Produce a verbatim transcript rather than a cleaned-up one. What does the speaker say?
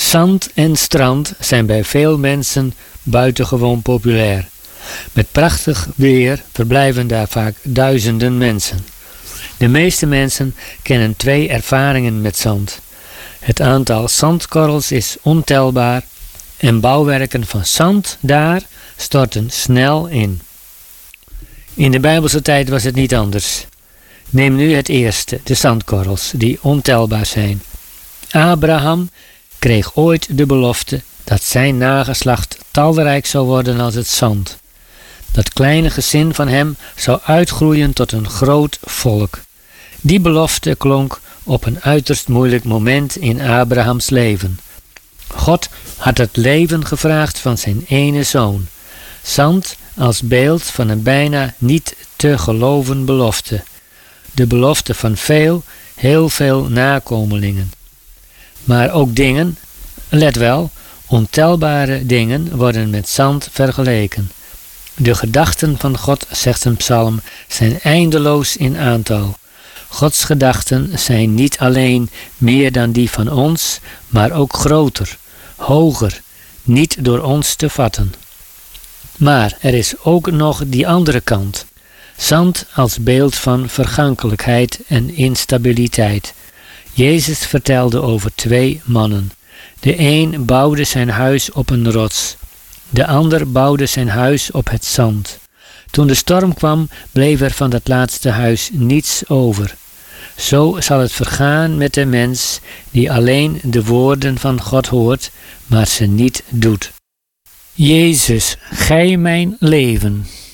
Zand en strand zijn bij veel mensen buitengewoon populair. Met prachtig weer verblijven daar vaak duizenden mensen. De meeste mensen kennen twee ervaringen met zand. Het aantal zandkorrels is ontelbaar en bouwwerken van zand daar storten snel in. In de Bijbelse tijd was het niet anders. Neem nu het eerste, de zandkorrels, die ontelbaar zijn. Abraham kreeg ooit de belofte dat zijn nageslacht talrijk zou worden als het zand. Dat kleine gezin van hem zou uitgroeien tot een groot volk. Die belofte klonk op een uiterst moeilijk moment in Abrahams leven. God had het leven gevraagd van zijn ene zoon. Zand als beeld van een bijna niet te geloven belofte. De belofte van veel, heel veel nakomelingen. Maar ook dingen, let wel, ontelbare dingen worden met zand vergeleken. De gedachten van God, zegt een psalm, zijn eindeloos in aantal. Gods gedachten zijn niet alleen meer dan die van ons, maar ook groter, hoger, niet door ons te vatten. Maar er is ook nog die andere kant. Zand als beeld van vergankelijkheid en instabiliteit. Jezus vertelde over twee mannen. De een bouwde zijn huis op een rots. De ander bouwde zijn huis op het zand. Toen de storm kwam, bleef er van dat laatste huis niets over. Zo zal het vergaan met de mens die alleen de woorden van God hoort, maar ze niet doet. Jezus, gij mijn leven.